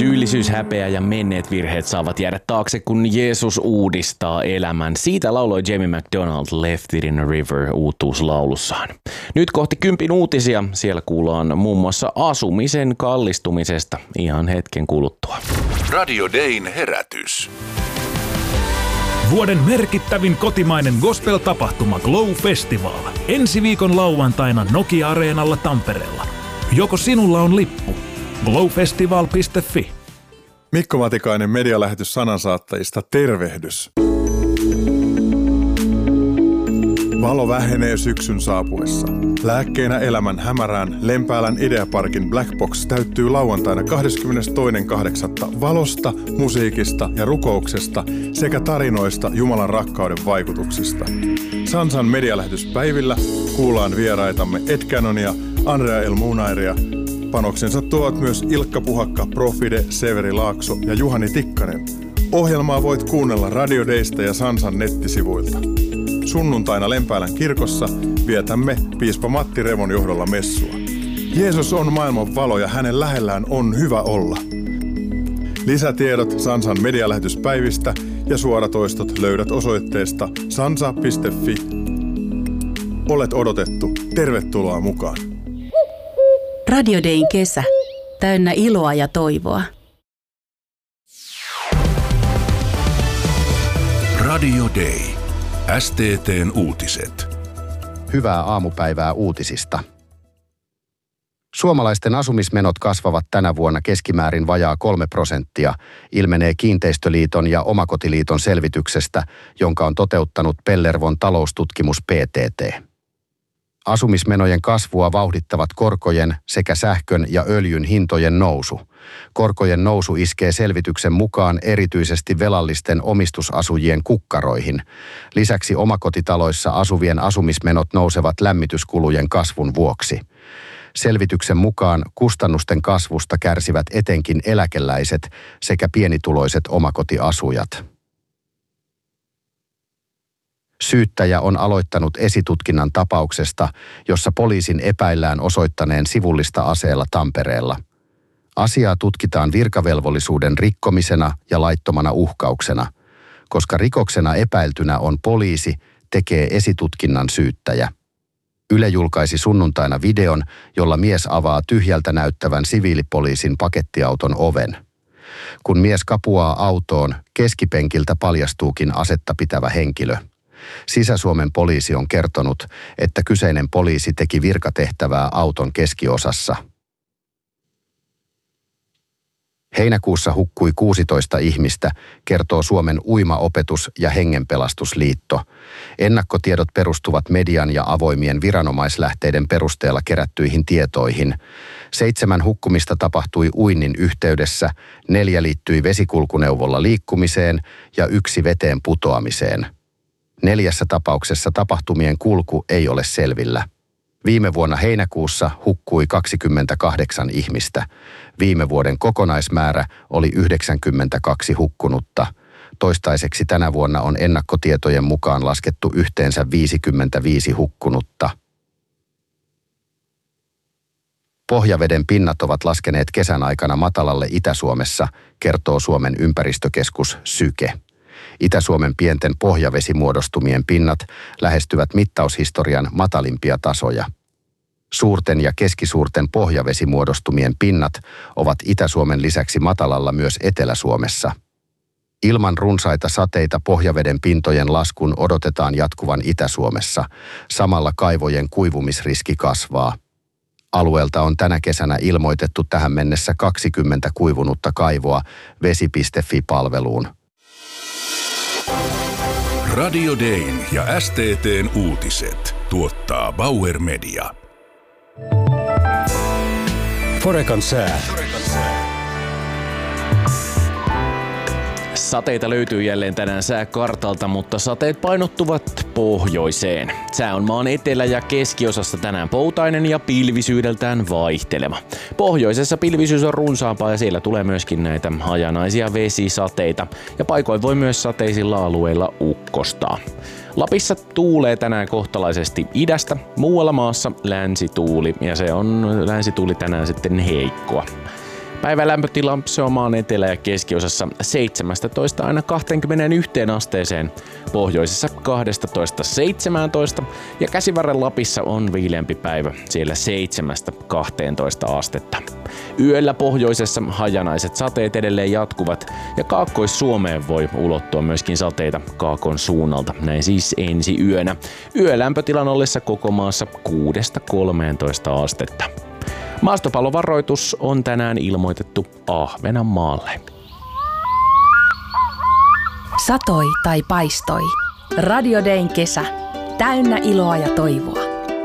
Syyllisyys, häpeä ja menneet virheet saavat jäädä taakse, kun Jeesus uudistaa elämän. Siitä lauloi Jamie McDonald Left It in a River -uutuuslaulussaan. Nyt kohti 10 uutisia. Siellä kuullaan muun muassa asumisen kallistumisesta ihan hetken kuluttua. Radio Dayn herätys. Vuoden merkittävin kotimainen gospel-tapahtuma Glow Festival. Ensi viikon lauantaina Nokia-areenalla Tampereella. Joko sinulla on lippu? glowfestival.fi. Mikko Matikainen, medialähetys sanansaattajista, tervehdys. Valo vähenee syksyn saapuessa. Lääkkeenä elämän hämärään Lempäälän Ideaparkin Black Box täyttyy lauantaina 22.8. valosta, musiikista ja rukouksesta sekä tarinoista Jumalan rakkauden vaikutuksista. Sansan medialähetyspäivillä kuullaan vieraitamme Ed Cannonia, Andrea El Munairia. Panoksensa tuovat myös Ilkka Puhakka, Profide, Severi Laakso ja Juhani Tikkanen. Ohjelmaa voit kuunnella Radio Daysta ja Sansan nettisivuilta. Sunnuntaina Lempäälän kirkossa vietämme piispa Matti Revon johdolla messua. Jeesus on maailman valo ja hänen lähellään on hyvä olla. Lisätiedot Sansan medialähetyspäivistä ja suoratoistot löydät osoitteesta sansa.fi. Olet odotettu. Tervetuloa mukaan. Radio Dayn kesä. Täynnä iloa ja toivoa. Radio Day. STT:n uutiset. Hyvää aamupäivää uutisista. Suomalaisten asumismenot kasvavat tänä vuonna keskimäärin vajaa 3%, ilmenee Kiinteistöliiton ja Omakotiliiton selvityksestä, jonka on toteuttanut Pellervon taloustutkimus PTT. Asumismenojen kasvua vauhdittavat korkojen sekä sähkön ja öljyn hintojen nousu. Korkojen nousu iskee selvityksen mukaan erityisesti velallisten omistusasujien kukkaroihin. Lisäksi omakotitaloissa asuvien asumismenot nousevat lämmityskulujen kasvun vuoksi. Selvityksen mukaan kustannusten kasvusta kärsivät etenkin eläkeläiset sekä pienituloiset omakotiasujat. Syyttäjä on aloittanut esitutkinnan tapauksesta, jossa poliisin epäillään osoittaneen sivullista aseella Tampereella. Asiaa tutkitaan virkavelvollisuuden rikkomisena ja laittomana uhkauksena. Koska rikoksena epäiltynä on poliisi, tekee esitutkinnan syyttäjä. Yle julkaisi sunnuntaina videon, jolla mies avaa tyhjältä näyttävän siviilipoliisin pakettiauton oven. Kun mies kapuaa autoon, keskipenkiltä paljastuukin asetta pitävä henkilö. Sisä-Suomen poliisi on kertonut, että kyseinen poliisi teki virkatehtävää auton keskiosassa. Heinäkuussa hukkui 16 ihmistä, kertoo Suomen Uimaopetus- ja Hengenpelastusliitto. Ennakkotiedot perustuvat median ja avoimien viranomaislähteiden perusteella kerättyihin tietoihin. 7 hukkumista tapahtui uinnin yhteydessä, 4 liittyi vesikulkuneuvolla liikkumiseen ja 1 veteen putoamiseen. 4 tapauksessa tapahtumien kulku ei ole selvillä. Viime vuonna heinäkuussa hukkui 28 ihmistä. Viime vuoden kokonaismäärä oli 92 hukkunutta. Toistaiseksi tänä vuonna on ennakkotietojen mukaan laskettu yhteensä 55 hukkunutta. Pohjaveden pinnat ovat laskeneet kesän aikana matalalle Itä-Suomessa, kertoo Suomen ympäristökeskus Syke. Itä-Suomen pienten pohjavesimuodostumien pinnat lähestyvät mittaushistorian matalimpia tasoja. Suurten ja keskisuurten pohjavesimuodostumien pinnat ovat Itä-Suomen lisäksi matalalla myös Etelä-Suomessa. Ilman runsaita sateita pohjaveden pintojen laskun odotetaan jatkuvan Itä-Suomessa. Samalla kaivojen kuivumisriski kasvaa. Alueelta on tänä kesänä ilmoitettu tähän mennessä 20 kuivunutta kaivoa vesi.fi-palveluun. Radio Dayn ja STT:n uutiset tuottaa Bauer Media. Forecan sää. Sateita löytyy jälleen tänään sääkartalta, mutta sateet painottuvat pohjoiseen. Sää on maan etelä- ja keskiosassa tänään poutainen ja pilvisyydeltään vaihteleva. Pohjoisessa pilvisyys on runsaampaa ja siellä tulee myöskin näitä hajanaisia vesisateita. Ja paikoin voi myös sateisilla alueilla ukkostaa. Lapissa tuulee tänään kohtalaisesti idästä, muualla maassa länsituuli ja se on länsituuli tänään sitten heikkoa. Päivän lämpötila se on maan etelä- ja keskiosassa 17 aina 21 asteeseen, pohjoisessa 12-17 ja Käsivarren Lapissa on viileämpi päivä, siellä 7-12 astetta. Yöllä pohjoisessa hajanaiset sateet edelleen jatkuvat ja Kaakkois-Suomeen voi ulottua myöskin sateita kaakon suunnalta, näin siis ensi yönä. Yölämpötilan ollessa koko maassa 6-13 astetta. Maastopallovaroitus on tänään ilmoitettu Ahvenanmaalle. Satoi tai paistoi. Radio Dayn kesä. Täynnä iloa ja toivoa.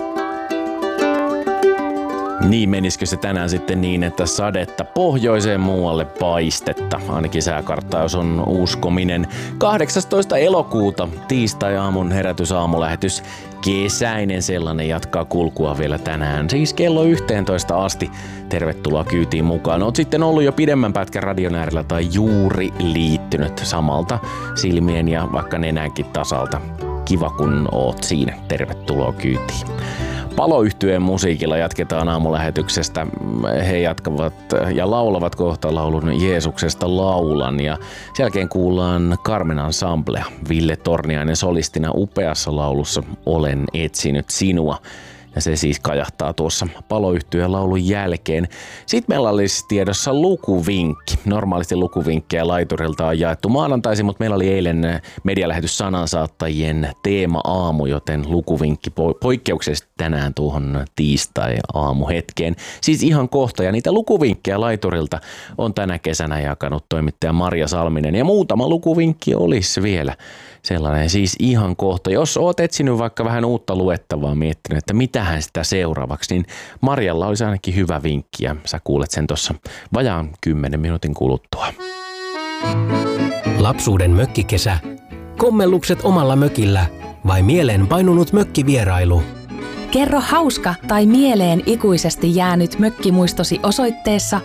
Niin menisikö se tänään sitten niin, että sadetta pohjoiseen, muualle paistetta. Ainakin sääkartta, jos on uskominen. 18. elokuuta tiistai-aamun herätysaamulähetys. Kesäinen sellainen jatkaa kulkua vielä tänään. Siis kello 11 asti. Tervetuloa kyytiin mukaan. Oot sitten ollut jo pidemmän pätkän radion äärellä tai juuri liittynyt samalta silmien ja vaikka nenänkin tasalta. Kiva kun oot siinä. Tervetuloa kyytiin. Paloyhtyeen musiikilla jatketaan aamulähetyksestä. He jatkavat ja laulavat kohta laulun Jeesuksesta laulan ja sen jälkeen kuullaan Carmen Ensemblea. Ville Torniainen solistina upeassa laulussa Olen etsinyt sinua. Ja se siis kajahtaa tuossa Paloyhtyeen laulun jälkeen. Sitten meillä olisi tiedossa lukuvinkki. Normaalisti lukuvinkkejä laiturilta on jaettu maanantaisin, mutta meillä oli eilen medialähetys sanansaattajien teema-aamu, joten lukuvinkki poikkeuksellisesti tänään tuohon tiistai-aamuhetkeen. Siis ihan kohta. Ja niitä lukuvinkkejä laiturilta on tänä kesänä jakanut toimittaja Marja Salminen. Ja muutama lukuvinkki olisi vielä sellainen siis ihan kohta. Jos oot etsinyt vaikka vähän uutta luettavaa, miettinyt, että mitähän sitä seuraavaksi, niin Marjalla olisi ainakin hyvä vinkki ja sä kuulet sen tuossa vajaan 10 minuutin kuluttua. Lapsuuden mökkikesä. Kommellukset omalla mökillä vai mieleen painunut mökkivierailu? Kerro hauska tai mieleen ikuisesti jäänyt mökkimuistosi osoitteessa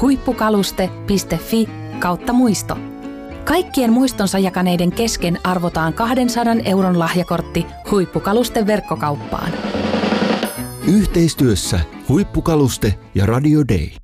huippukaluste.fi/muisto. Kaikkien muistonsa jakaneiden kesken arvotaan 200 € lahjakortti Huippukalusten verkkokauppaan. Yhteistyössä Huippukaluste ja Radio Day.